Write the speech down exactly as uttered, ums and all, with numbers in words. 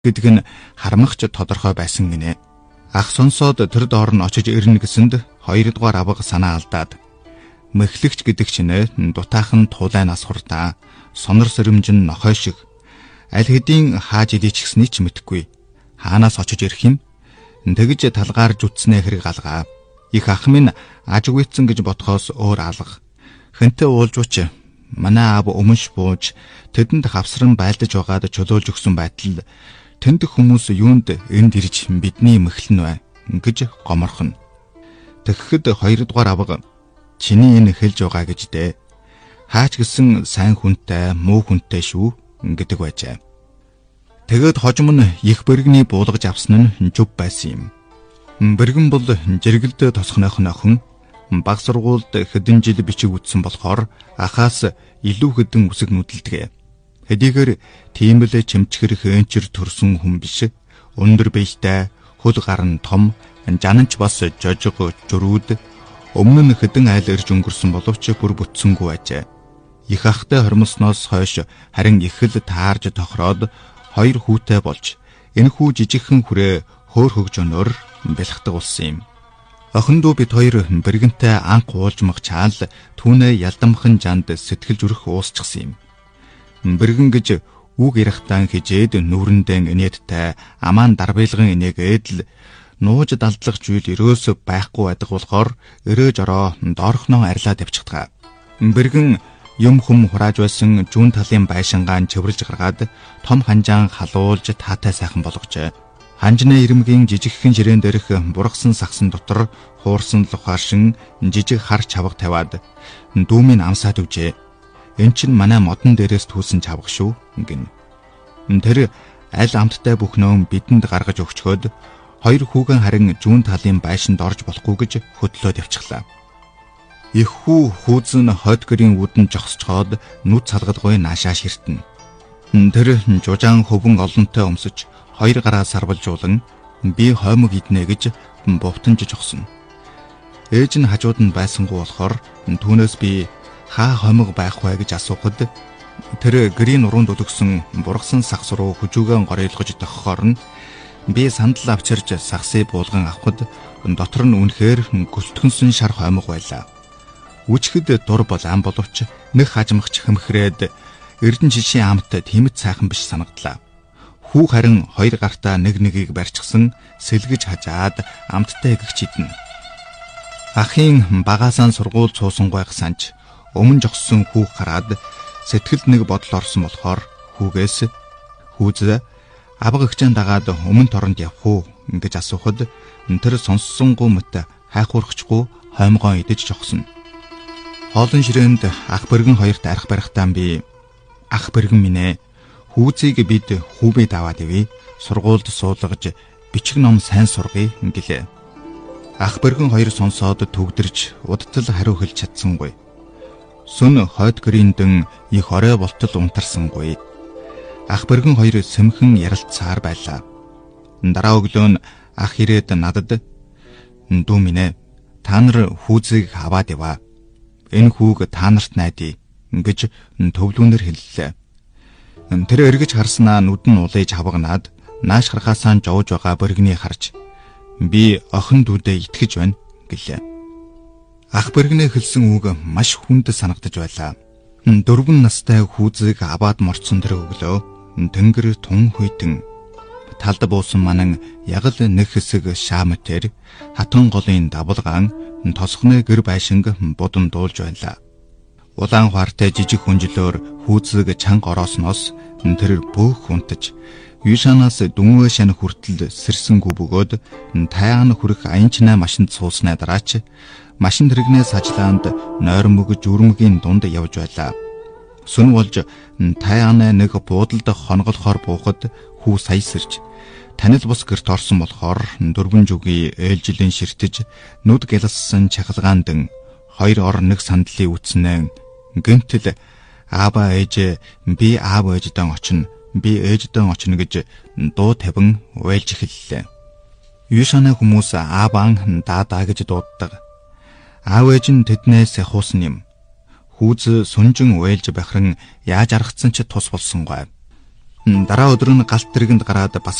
гэдэг нь харамгч тодорхой байсан гинэ. Ах сонсоод тэр доор нь очиж ирнэ гэсэнд хоёрдугаар авга санаа алдаад мэхлэгч гэдэг чинь дутаахан тулайнаас хурдаа сонор сэрэмжин нохой шиг аль хэдийн хааж идэж гисний ч мэдхгүй хаанаас очиж ирэх юм тэгж талгаарж үтснээ хэрэг алгаа их ах минь ажигүйцэн гэж бодхоос өөр алга хэнтэй уулжууч манай аав өмнөш бууж тэдэнд хавсран байлдаж байгаад чөлөөлж өгсөн байтал тэнд хүмүүс юунд энд ирж бидний мэхлэн бай гэж гоморхон тэгэхэд хоёрдугаар авга чиний энэ хэлж байгаа гэж дээ хаач гисэн сайн хүнтэй муу хүнтэй шүү гэдэг байжээ. Тэгэд хожим нь их бэргэний буулгаж авсан нь жүв байсан юм. Бэргэн бол жиргэлд тосхоных нөхөн баг сургуульд хэдэн жил бичиг үтсэн болохоор ахаас илүү хэдэн үсэг нүдэлдэг. Хэдийгээр тийм л чимчгэр хэнчэр төрсөн хүн биш. Өндөр биетэй, хөл гарн том, жананч бас жожиг журууд өмнө нь хэдэн айл ирж өнгөрсөн боловч бүр бүтсэнгүй байжээ. Их ахтай хормосноос хойш харин их л таарж тохироод хоёр хүүтэй болж энэ хүү жижигхэн хүрээ хөөр хөгж өнөр бэлхдэг болсон юм. Охин дүү бид хоёр бэргэнтэй анх уулзмах чаал түүнээ ялдамхан жанд сэтгэл зүрх уусчихсан юм. Бэргэн гэж үг ярихтан хижээд нүүрэндэн инээдтэй амаан дарбилган инээгээд л нууж далдлах зүйл ерөөсө байхгүй байдаг болохоор өрөөж ороо доорхноо арилаад явчихдаг. Бэргэн юм хүм хурааж байсан зүүн талын байшингаан чивэрлж гаргаад том ханжаан халуулж таатай сайхан болгожээ. Ханжны ирмгийн жижигхэн ширээн дээрх бургасан сагсан дотор хуурсан лухаашин жижиг хар чавга тавиад дүүмийн амсаад өгжээ. Эн чинь манай модон дээрээс түүсэн чавга шүү гин. Тэр аль амттай бүхнөө бидэнд гаргаж өгчхөөд хоёр хүүгэн харин зүүн талын байшинд орж болохгүй гэж хөдлөөд явчихлаа. Их хүү хүүзэн хойд гэрийн үдэн жогсчоод нүд салгалгүй наашаа ширтэн. Тэр жужаан хөвөн олонтой өмсөж хоёр гараа сарвалжуулан би хоймог иднэ гэж бовтонж жогсон. Ээж нь хажууд нь байсангүй болохоор түүнээс би хаа хоймог байх вэ гэж асуухад тэр гэрийн нуруунд өдөгсөн бургасан сагс руу хүжүүгэн горейлгож тоххоор нь би сандал авчирж сагсыг буулган авахд дотор нь үнэхээр гөлтгөнсөн шар хоймог байлаа. Үчгэд дур бол ам боловч нэг хажмагч хэмхрээд эрдэн жишийн амт тэмэт сайхан биш санагдлаа. Хүү харин хоёр гартаа нэг нэгийг барьчихсан сэлгэж хажаад амттай гэгч идэн. Ахын багаасаа сургууль цуусангайг санж өмнө жогссон хүү хараад сэтгэлд нэг бодол орсон болохоор хүүгээс хүүзээ абга гэгчэн дагаад өмнө торонд явах уу гэж асуухад тэр сонссонгүй мэт хайхуурхчгүй хоймгоо идэж жогсон. Хоолн ширээнд ах бэргэн хоёрт арих барихтаа би ах бэргэн минь ээ хүүзийг бид хүүбэ даваад ивэ сургуульд суулгаж бичиг ном сайн сургая гэлээ. Ах бэргэн хоёр сонсоод төгдөрж удтал хариу хэлж чадсангүй. Сүн хойд гэрийн их орой болтол унтарсангүй. Ах бэргэн хоёр сэмхэн ярилцсаар байлаа. Дараа өглөө нь ах ирээд надад дүү минь ээ та нар хүүзийг аваад яваа. Энэ хүүг та нарт найдаа гэж төвлүүнээр хэллээ. Тэр эргэж харснаа нүд нь улайж хавганаад нааш харахаасаа жовж байгаа бэргэний харж би охин дүүдээ итгэж байна гэлээ. Ах бэргэнээ хэлсэн үг маш хүнд санагдаж байлаа. Дөрвөн настай хүүзийг аваад морцсон тэр өглөө тэнгэр тун хүйтэн талд буусан манан ягал нэг хэсэг шаамтэр хатан голын давлгаан тосхны гэр байшинг будан дуулж байлаа. Улаан хуартай жижиг хүнжлөөр хүүзэг чанга ороосноос тэр бөөх унтаж юушанаас дүнвэ шань хүртэл сэрсэнгүй бөгөөд тайгаан хүрэх аянчнаа машинд сууснаа дараач машин тэрэгнээс хажлаанд нойрмог зүрмгийн дунд явж байлаа. Сүн болж тайгаанаа нэг буудалд хонголохоор буухад хүү саясарч танил бус гэрт орсон болохоор дөрвөн жүгийн ээлжилэн ширтэж нүд гялссан чахалгаанд хоёр ор нэг сандлын үтснээ гэнтэл аава ээж би аав ээждэн очино би ээждэн очино гэж дуу тавин уйлж эхэллээ. Юушаны хүмүүс ааван даадаа гэж дууддаг. Аав ээж нь тэднээс хуусан юм. Хүүз сүнжин уйлж бахран яаж аргацсан ч тус болсонгүй. Дараа өдөр нь галт тэргэнд гараад бас